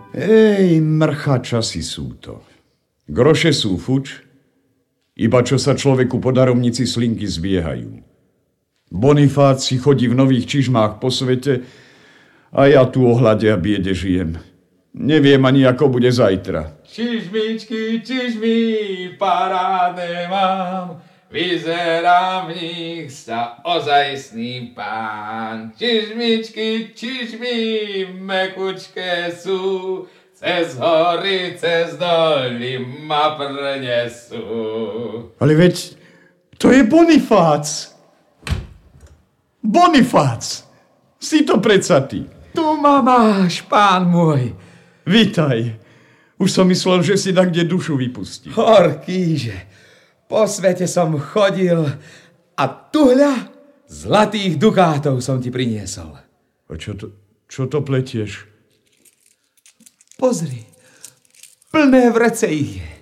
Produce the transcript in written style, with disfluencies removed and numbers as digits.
Ej, mrcha časy sú to. Groše sú fuč, iba čo sa človeku po daromnici slinky zbiehajú. Bonifác si chodí v nových čižmách po svete a ja tu o hlade a biede žijem. Neviem ani, ako bude zajtra. Čižmičky, čižmy, parádne mám, vyzerá v nich sa ozajstný pán. Čižmičky, čižmy, mekučké sú, cez hory, cez doly ma prenesú. Ale veď, to je Bonifác. Bonifác, si to predsa ty. Tu ma máš, pán môj. Vítaj. Už som myslel, že si tak kde dušu vypustí. Horkýže, po svete som chodil a tuhľa zlatých dukátov som ti priniesol. A čo to pletieš? Pozri, plné vrece ich je.